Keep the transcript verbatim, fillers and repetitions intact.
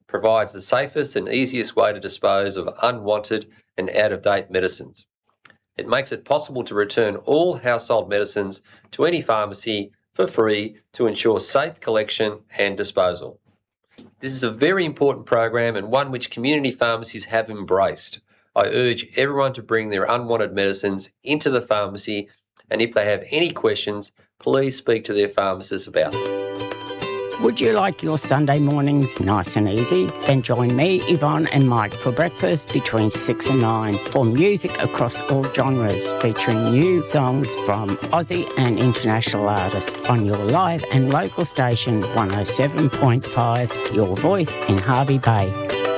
provides the safest and easiest way to dispose of unwanted and out-of-date medicines. It makes it possible to return all household medicines to any pharmacy for free to ensure safe collection and disposal. This is a very important program and one which community pharmacies have embraced. I urge everyone to bring their unwanted medicines into the pharmacy, and if they have any questions, please speak to their pharmacist about them. Would you like your Sunday mornings nice and easy? Then join me, Yvonne and Mike for breakfast between six and nine for music across all genres, featuring new songs from Aussie and international artists on your live and local station one oh seven point five, Your Voice in Hervey Bay.